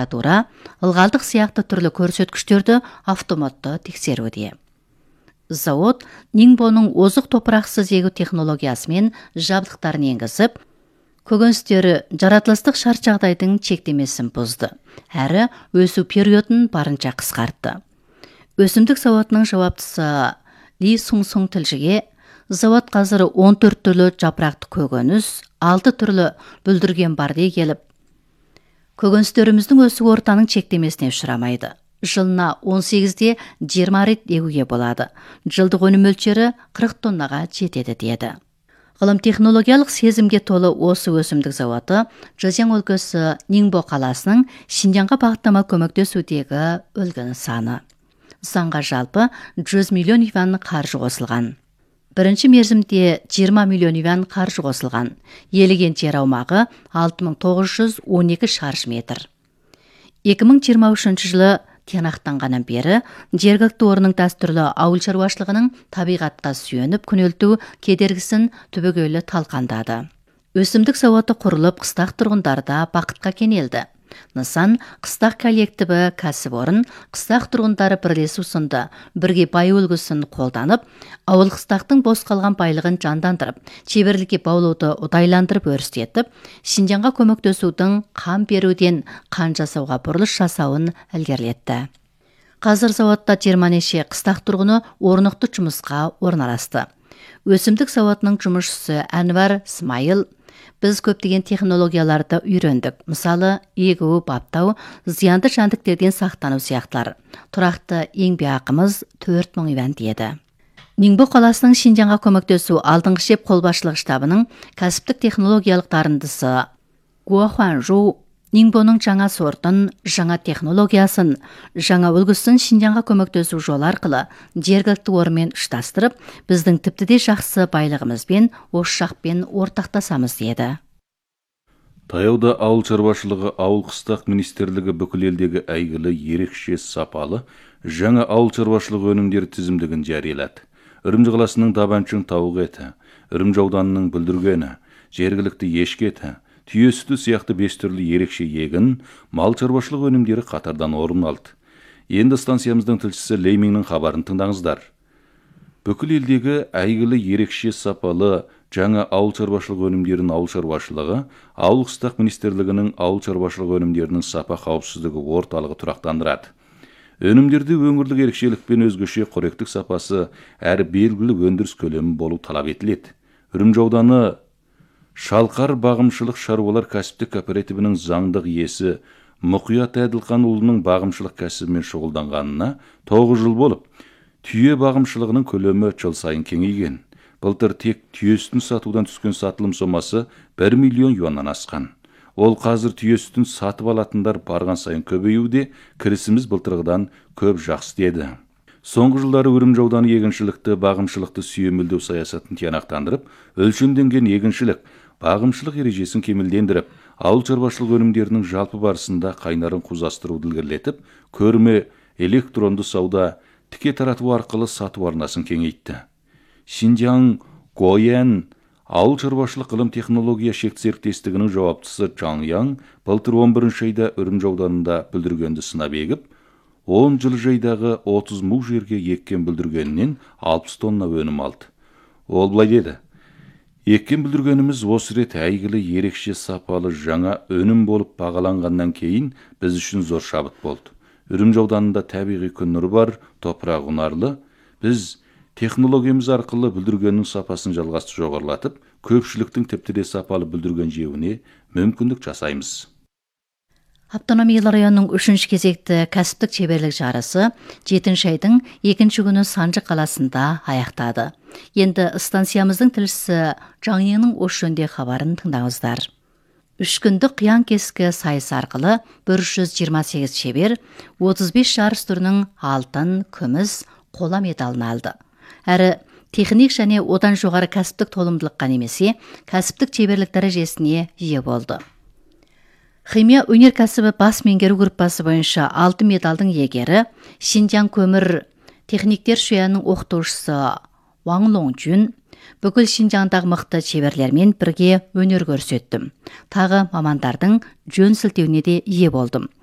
температура, ылғалдық сияқты түрлі көрсеткіштерді автоматты тексеруде. Завод Нингбоның озық топырақсыз егу технологиясымен жабдықтарын енгізіп, көкөністері жаратылыстық шарт жағдайдың чектемесін бұзды, әрі өсу периодын барынша қысқартты. Өсімдік заводының жауаптысы Ли Сунсун тілшіге, завод қазір 14 түрлі жапырақты көкөніс, 6 түрлі бүлдірген бар дей келіп, көкөністеріміздің өсу ортаның чектемесіне ұшырамайды. Жылына 18-де 20 рет егуге болады. Жылдық өнім мөлшері 40 тоннаға жетеді деді. Ғылым технологиялық сезімге толы осы өсімдік заводы Чжэцзян өлкесі Нингбо қаласының Шинжаңға бағыттама көмектесудегі үлгі саны. Нысанға жалпы 100 миллион юан қаржы қосылған. Бірінші мерзімде 20 миллион юан қаржы қосылған. Еліген жер аумағы 6912 шаршы метр. 2023 жылы тиянақтанғаннан бері жергілікті орынның дәстүрлі ауыл шаруашылығының табиғатқа сүйеніп күнелту кедергісін түбегейлі талқандады. Өсімдік заводы құрылып, қыстақ тұрғындарда бақытқа кенелді. Нысан қыстақ коллективі кәсіпорын қыстақ тұрғындары бірлесу сынды бірге бай үлгісін қолданып, ауыл қыстақтың бос қалған байлығын жандандырып, шеберлікке баулуды ұдайландырып өрістетіп, Шинжаңға көмектесудің қан беруден қан жасауға бұрылыш жасауын ілгерілетті. Қазір заводта 20 неше қыстақ тұрғыны орнықты жұмысқа орналасты. Өсімдік заводының жұмысшысы Әнвар Смайыл, біз көптеген технологияларды үйрендік. Мысалы, егу, баптау, зиянды жәндіктерден сақтану сияқтылар. Тұрақты еңбекақымыз 4000 юан деді. Нингбо қаласының Шинжаңға көмектесу алдыңғы шеп қолбасшылық штабының кәсіптік технологиялық дарындысы Гуо Хуанжу Нингбоның жаңа сортын, жаңа технологиясын, жаңа үлгісін Шинжаңға көмектесу жол арқылы жергілікті орынмен ұштастырып, біздің тіпті де жақсы байлығымызбен, ошақпен ортақтасамыз деді. Таяуда ауыл шаруашылығы ауыл қыстақ министрлігі бүкіл елдегі әйгілі ерекше сапалы жаңа ауыл шаруашылығы өнімдері тізімдігін жариялады. Үрімжі қаласының Дабанчың тауық еті, Үрімжі ауданының бүлдіргені, жергілікті ешкі еті, түйе сүті сияқты 5 түрлі ерекше егін, мал шаруашылығы өнімдері қатардан орын алды. Енді станциямыздың тілшісі Лейминнің хабарын тыңдаңыздар. Бүкіл елдегі әйгілі ерекше сапалы жаңа ауыл шаруашылығы өнімдерін ауыл шаруашылығы, ауыл қыстақ министрлігінің ауыл шаруашылығы өнімдерінің сапа қауіпсіздігі орталығы тұрақтандырады. Өнімдерде өңірлік ерекшелікпен өзгеше қоректік сапасы әрі белгілі өндіріс көлемі болу талап етіледі. Үрімжі ауданы Шалқар бағымшылық шаруалар кәсіптік кооперативінің заңдық иесі Мұқият Әділханұлының бағымшылық кәсібімен шұғылданғанына 9 жыл болып, түйе бағымшылығының көлемі жыл сайын кеңейген. Былтыр тек түйе сүтін сатудан түскен сатылым сомасы 1 миллион юаннан асқан. Ол қазір түйе сүтін сатып алатындар барған сайын көбеюде, кірісіміз былтырғыдан көп жақсы деді. Соңғы жылдары Үрімжі ауданы егіншілікті, бағымшылықты сүйемелдеу саясатын тиянақтандырып, өлшемденген егіншілік, бағымшылық ережесін кемелдендіріп, ауыл шаруашылық өнімдерінің жалпы барысында қайнарын қузастыруды ілгерілетіп, көрме, электронды сауда, тіке тарату арқылы сату арнасын кеңейтті. Шинжаң Гоян ауыл шаруашылық ғылым технология шекті серіктестігінің жауаптысы Чаң Яң былтыр 11 айда Үрімжі ауданында бүлдіргенді сынап егіп, 10 жыл жайдағы 30 му жерге еккен бүлдіргенінен 60 тонна өнім алды. Ол былай деді: еккен бүлдіргеніміз осы рет әйгілі ерекше сапалы жаңа өнім болып бағаланғаннан кейін біз үшін зор шабыт болды. Үрімжі ауданында табиғи күн нұры бар, топырақ ұнарлы. Біз технологиямыз арқылы бүлдіргеннің сапасын жалғасты жоғарылатып, көпшіліктің тіпті де сапалы бүлдірген жеуіне мүмкіндік жасаймыз. Автономиялы районның 3-ші кезекті кәсіптік шеберлік жарысы 7 айдың 2-ші күні Санжы қаласында аяқтады. Енді станциямыздың тілшісі Жаңының осы жөнде хабарын тыңдаңыздар. 3 күндік қиян кескі сайыс арқылы 128 шебер 35 жарыс түрінің алтын, күміс, қола медалын алды. Әрі техник және одан жоғары кәсіптік толымдылыққа немесе кәсіптік шеберлік дәрежесіне ие болды. Химия өнеркәсібі бас меңгеру группасы бойынша 6 медалдың егері Шинжаң көмір техниктер шуяның оқытушысы Ваң Лоңжүн бүкіл Шинжаңдағы мықты шеберлермен бірге өнер көрсеттім. Тағы мамандардың жөн сілтеуіне де ие болдым.